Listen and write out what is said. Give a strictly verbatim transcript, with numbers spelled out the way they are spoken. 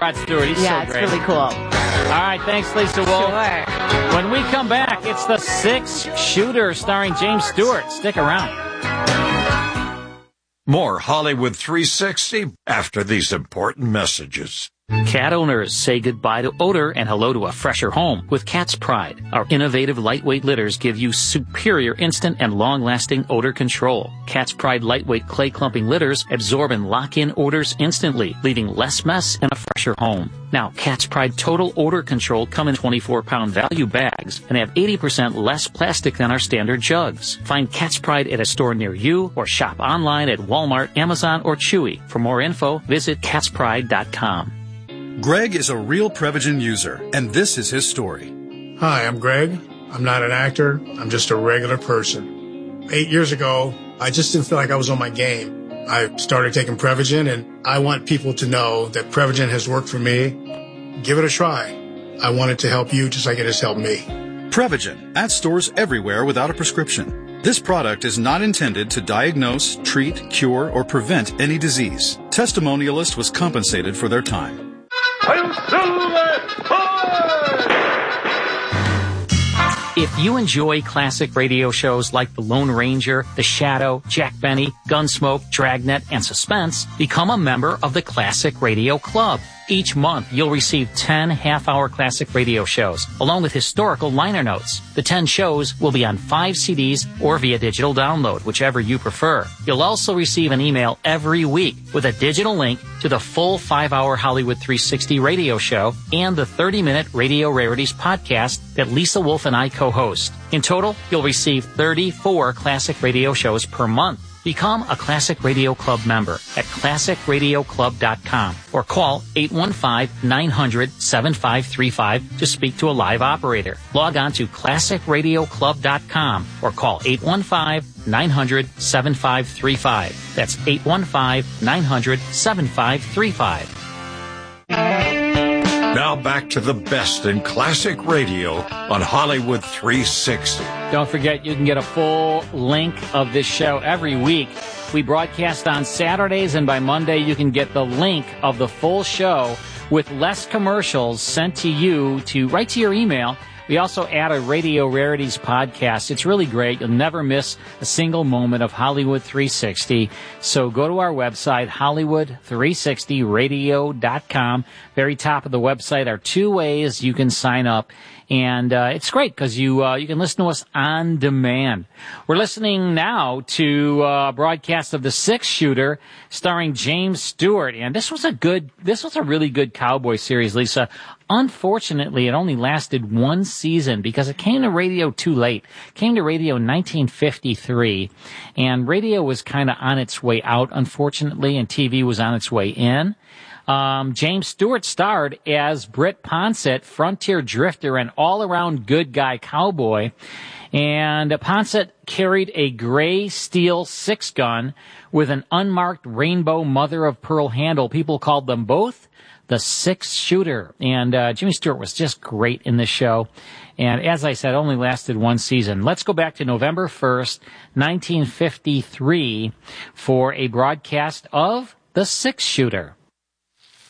Rod Stewart. He's yeah, so great. it's really cool. All right, thanks, Lisa Wolf. Sure. When we come back, it's The Six Shooter starring James Stewart. Stick around. More Hollywood three sixty after these important messages. Cat owners say goodbye to odor and hello to a fresher home with Cat's Pride. Our innovative lightweight litters give you superior instant and long-lasting odor control. Cat's Pride lightweight clay clumping litters absorb and lock in odors instantly, leaving less mess and a fresher home. Now, Cat's Pride Total Odor Control come in twenty-four pound value bags and have eighty percent less plastic than our standard jugs. Find Cat's Pride at a store near you or shop online at Walmart, Amazon, or Chewy. For more info, visit cats pride dot com. Greg is a real Prevagen user, and this is his story. Hi, I'm Greg. I'm not an actor. I'm just a regular person. Eight years ago, I just didn't feel like I was on my game. I started taking Prevagen, and I want people to know that Prevagen has worked for me. Give it a try. I want it to help you just like it has helped me. Prevagen, at stores everywhere without a prescription. This product is not intended to diagnose, treat, cure, or prevent any disease. Testimonialist was compensated for their time. If you enjoy classic radio shows like The Lone Ranger, The Shadow, Jack Benny, Gunsmoke, Dragnet, and Suspense, become a member of the Classic Radio Club. Each month, you'll receive ten half-hour classic radio shows, along with historical liner notes. The ten shows will be on five C Ds or via digital download, whichever you prefer. You'll also receive an email every week with a digital link to the full five-hour Hollywood three sixty radio show and the thirty minute Radio Rarities podcast that Lisa Wolf and I co-host. In total, you'll receive thirty-four classic radio shows per month. Become a Classic Radio Club member at classic radio club dot com or call eight one five, nine hundred, seven five three five to speak to a live operator. Log on to classic radio club dot com or call eight one five, nine hundred, seven five three five. That's eight one five, nine hundred, seven five three five. Now back to the best in classic radio on Hollywood three sixty. Don't forget, you can get a full link of this show every week. We broadcast on Saturdays, and by Monday you can get the link of the full show with less commercials sent to you to right to your email. We also add a Radio Rarities podcast. It's really great. You'll never miss a single moment of Hollywood three sixty. So go to our website, hollywood three sixty radio dot com. Very top of the website are two ways you can sign up. And uh, it's great because you uh, you can listen to us on demand. We're listening now to uh, a broadcast of The Six Shooter starring James Stewart. And this was a good, this was a really good cowboy series, Lisa. Unfortunately, it only lasted one season because it came to radio too late. It came to radio in nineteen fifty-three, and radio was kind of on its way out, unfortunately, and T V was on its way in. Um, James Stewart starred as Britt Ponsett, frontier drifter and all-around good guy cowboy. And Ponsett carried a gray steel six-gun with an unmarked rainbow mother-of-pearl handle. People called them both the Six Shooter. And uh, Jimmy Stewart was just great in this show. And as I said, only lasted one season. Let's go back to November first, nineteen fifty-three for a broadcast of The Six Shooter.